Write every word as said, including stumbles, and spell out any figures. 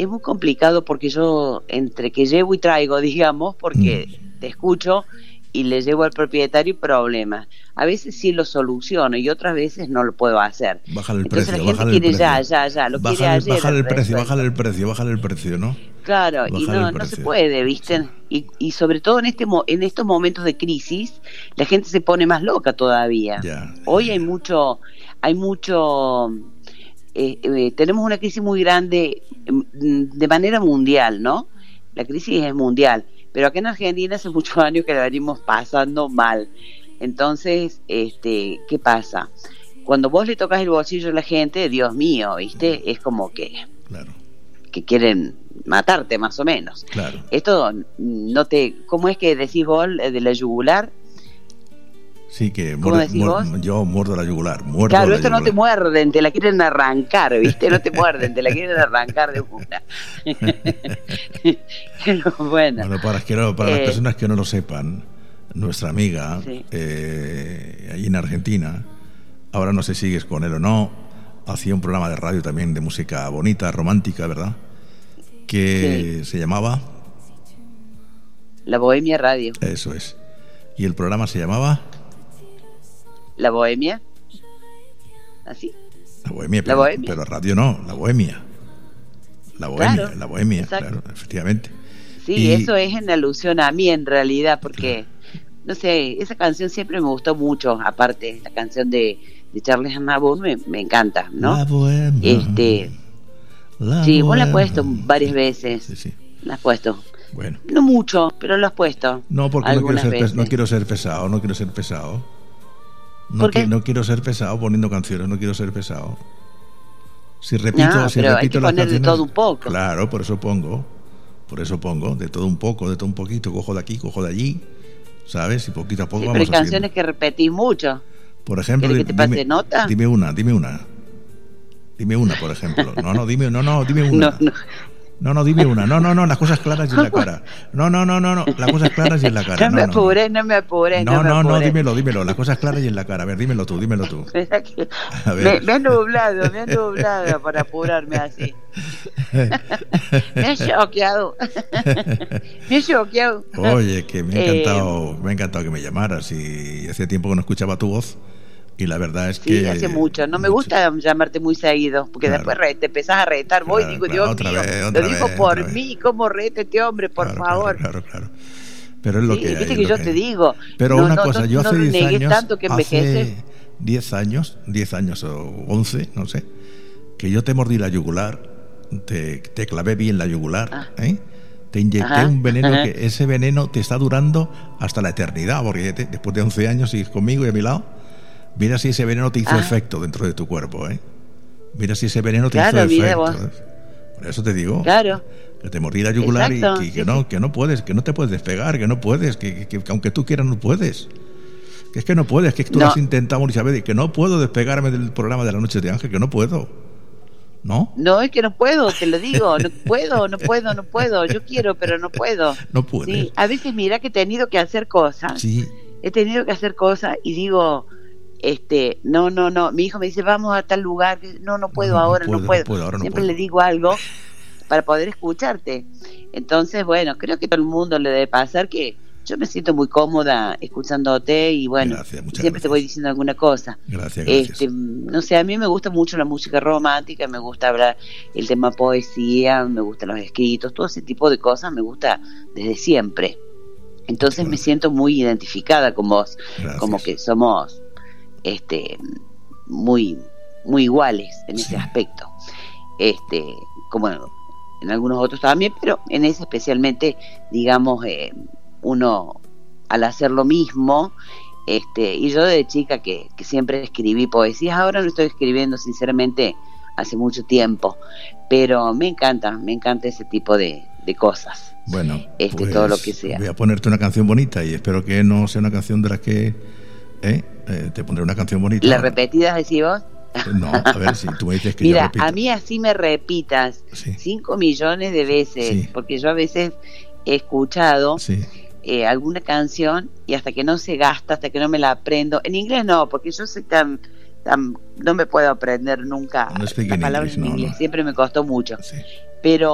es muy complicado porque yo, entre que llevo y traigo, digamos, porque mm. te escucho y le llevo al propietario problemas. A veces sí lo soluciono y otras veces no lo puedo hacer. Bájale el Entonces precio, la gente quiere ya, ya, ya, lo bájale, quiere ayer. Bájale el precio, bájale el precio, bájale el precio, ¿no? Claro, bájale y no, no se puede, ¿viste? Sí. Y, y sobre todo en este en estos momentos de crisis, la gente se pone más loca todavía. Ya, Hoy ya. hay mucho, hay mucho, eh, eh, tenemos una crisis muy grande de manera mundial, ¿no? La crisis es mundial, pero acá en Argentina hace muchos años que la venimos pasando mal. Entonces, este, ¿qué pasa? Cuando vos le tocas el bolsillo a la gente, Dios mío, ¿viste? Es como que, claro. que quieren matarte más o menos. Claro. Esto no te, ¿cómo es que decís vos de la yugular? Sí, que ¿Cómo muerde, decís muer, vos? Yo muerdo la yugular. Muerdo claro, la esto yugular. no te muerden, te la quieren arrancar, ¿viste? No te muerden, te la quieren arrancar de una. Pero bueno. Bueno, para, que, para eh, las personas que no lo sepan, nuestra amiga, sí. eh, allí en Argentina, ahora no sé si sigues con él o no, hacía un programa de radio también de música bonita, romántica, ¿verdad? Que sí. se llamaba La Bohemia Radio. Eso es. Y el programa se llamaba La Bohemia. ¿Así? La Bohemia, pero, la Bohemia. pero radio no, La Bohemia. La Bohemia, claro, La Bohemia, exacto. claro, efectivamente. Sí, y... eso es en alusión a mí en realidad, porque claro. no sé, esa canción siempre me gustó mucho, aparte la canción de, de Charles Aznavour me, me encanta, ¿no? La Bohemia. Este, la sí, bohemia. Vos la has puesto varias sí, veces. Sí, sí. La has puesto. Bueno. No mucho, pero lo has puesto. No, porque no quiero, ser veces. no quiero ser pesado, no quiero ser pesado. No, ¿Por qué? que, no quiero ser pesado poniendo canciones, no quiero ser pesado. Si repito, no, si pero repito hay que las poner canciones, de todo un poco. Claro, por eso pongo, por eso pongo de todo un poco, de todo un poquito, cojo de aquí, cojo de allí, ¿sabes? Y poquito a poco sí, vamos pero hay canciones haciendo. que repetís mucho. Por ejemplo, ¿Querés que te pase dime, nota? Dime una, dime una. Dime una, por ejemplo. No, no, dime, no, no, dime una. No, no. No, no, dime una. No, no, no, las cosas claras y en la cara. No, no, no, no, no, las cosas claras y en la cara. No me no, apures, no, no me apures. No, no, no, me no, apures. dímelo, dímelo, las cosas claras y en la cara. A ver, dímelo tú, dímelo tú. A ver. Me, me han nublado, me han nublado para apurarme así. Me ha choqueado. Me ha choqueado. Oye, que me ha encantado, eh, me ha encantado que me llamaras y hace tiempo que no escuchaba tu voz. Y la verdad es sí, que... Sí, hace mucho. No me mucho. gusta llamarte muy seguido, porque claro. después re, te empezás a retar. Voy claro, y digo, claro, Dios otra mío, vez, otra lo vez, digo por otra mí. ¿Cómo reta este hombre, por claro, favor? Claro, claro, claro. Pero es lo sí, que hay. Viste que yo que te hay. digo. Pero no, una no, cosa, no, yo hace no diez años... tanto que hace diez años, diez años o once, no sé, que yo te mordí la yugular, te, te clavé bien la yugular, ah. ¿eh? Te inyecté ajá, un veneno ajá. que ese veneno te está durando hasta la eternidad, porque te, después de once años sigues conmigo y a mi lado. Mira si ese veneno te hizo ah. efecto dentro de tu cuerpo, ¿eh? Mira si ese veneno te claro, hizo efecto. Vos. Por eso te digo. Claro. Que te mordí la yugular Exacto, y, y que sí, no, sí. que no puedes, que no te puedes despegar, que no puedes, que, que, que aunque tú quieras no puedes. Que es que no puedes, que tú no. lo has intentado, Isabel, y que no puedo despegarme del programa de las noches de Ángel, que no puedo. ¿No? No, es que no puedo, te lo digo, no puedo, no puedo, no puedo, yo quiero, pero no puedo. No puedes. Sí, a veces mira que he tenido que hacer cosas. Sí. He tenido que hacer cosas y digo, este, no, no, no, mi hijo me dice, vamos a tal lugar, no, no puedo no, no, ahora, no, puedo, no puedo. no puedo ahora Siempre no puedo. le digo algo para poder escucharte. Entonces, bueno, creo que todo el mundo le debe pasar que yo me siento muy cómoda escuchándote y bueno, gracias, siempre gracias. te voy diciendo alguna cosa. Gracias, gracias. Este, no sé, a mí me gusta mucho la música romántica, me gusta hablar el tema poesía, me gustan los escritos, todo ese tipo de cosas me gusta desde siempre. Entonces gracias. Me siento muy identificada con vos, gracias. Como que somos este muy muy iguales en ese sí. aspecto. Este, como en algunos otros también, pero en ese especialmente, digamos, eh, uno al hacer lo mismo, este, y yo de chica que, que siempre escribí poesías, ahora no estoy escribiendo sinceramente hace mucho tiempo, pero me encanta, me encanta ese tipo de, de cosas. Bueno, este, pues todo lo que sea. Voy a ponerte una canción bonita y espero que no sea una canción de las que ¿eh? Eh, te pondré una canción bonita. ¿Las repetidas decís vos? No, a ver si tú me dices que mira, yo repito. A mí así me repitas sí. cinco millones de veces, sí. porque yo a veces he escuchado sí. eh, alguna canción y hasta que no se gasta, hasta que no me la aprendo, en inglés no, porque yo soy tan, tan no me puedo aprender nunca no las palabras English, en no, inglés, no. siempre me costó mucho, sí. pero